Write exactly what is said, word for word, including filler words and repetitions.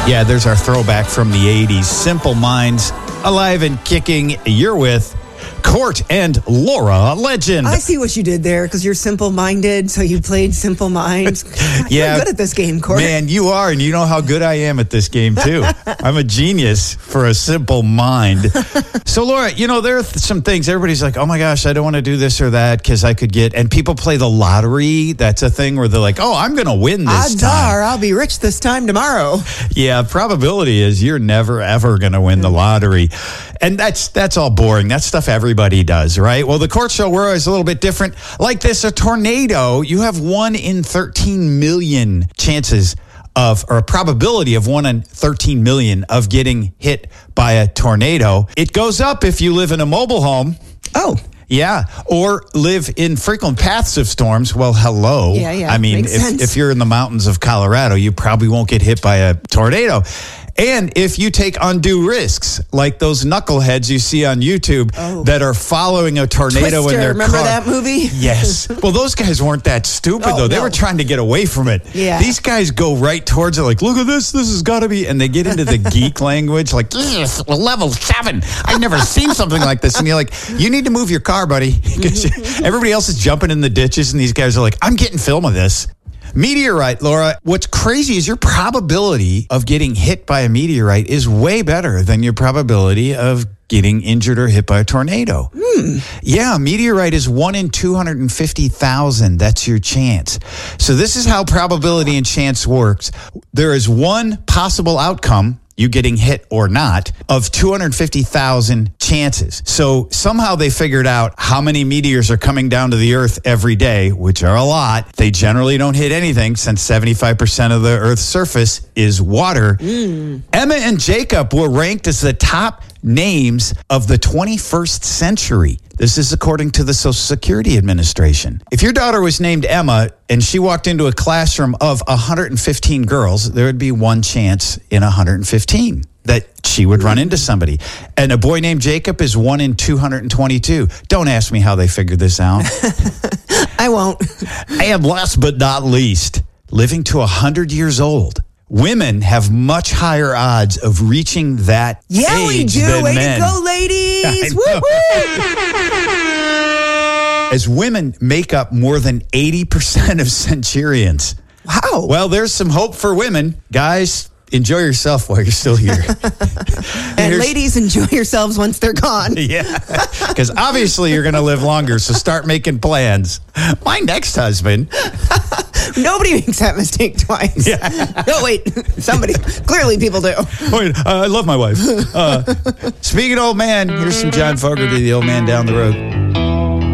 Yeah, there's our throwback from the eighties. Simple Minds, alive and kicking. You're with Court and Laura Legend. I see what you did there because you're simple-minded, so you played Simple Minds. Yeah, you're good at this game, Court. Man, you are, and you know how good I am at this game, too. I'm a genius for a simple mind. So, Laura, you know, there are th- some things, everybody's like, oh my gosh, I don't want to do this or that because I could get, and people play the lottery. That's a thing where they're like, oh, I'm going to win this Odds time. are I'll be rich this time tomorrow. Yeah, probability is you're never, ever going to win the lottery. And that's that's all boring. That's stuff everybody does, right? Well, the Court Show, we're always a little bit different. Like this, a tornado, you have one in thirteen million chances of, or a probability of one in thirteen million of getting hit by a tornado. It goes up if you live in a mobile home. Oh. Yeah, or live in frequent paths of storms. Well, hello. Yeah, yeah. I mean, Makes if, sense. if you're in the mountains of Colorado, you probably won't get hit by a tornado. And if you take undue risks, like those knuckleheads you see on YouTube Oh. that are following a tornado Twister, in their remember car. that movie? Yes. Well, those guys weren't that stupid, Oh, though. They no. were trying to get away from it. Yeah. These guys go right towards it, like, look at this. This has got to be. And they get into the geek language, like, yes, level seven. I've never seen something like this. And you're like, you need to move your car, buddy. Because everybody else is jumping in the ditches, and these guys are like, I'm getting film of this. Meteorite, Laura, what's crazy is your probability of getting hit by a meteorite is way better than your probability of getting injured or hit by a tornado. Hmm. Yeah, meteorite is one in two hundred fifty thousand. That's your chance. So this is how probability and chance works. There is one possible outcome, you getting hit or not, of two hundred fifty thousand chances. So somehow they figured out how many meteors are coming down to the earth every day, which are a lot. They generally don't hit anything since seventy-five percent of the earth's surface is water. Mm. Emma and Jacob were ranked as the top names of the twenty-first century. This is according to the Social Security Administration. If your daughter was named Emma and she walked into a classroom of one hundred fifteen girls, there would be one chance in one hundred fifteen that she would run into somebody. And a boy named Jacob is one in two hundred twenty-two. Don't ask me how they figured this out. I won't. And last but not least, living to one hundred years old. Women have much higher odds of reaching that Yeah, age we do. than Way men. to go, ladies. I Woo woo. As women make up more than eighty percent of centurions. Wow. Well, there's some hope for women. Guys, enjoy yourself while you're still here. and Here's- ladies, enjoy yourselves once they're gone. Yeah, because obviously you're going to live longer, so start making plans. My next husband. Nobody makes that mistake twice. Yeah. No, wait. Somebody. Clearly people do. Wait, uh, I love my wife. Uh, speaking of old man, here's some John Fogerty, the old man down the road.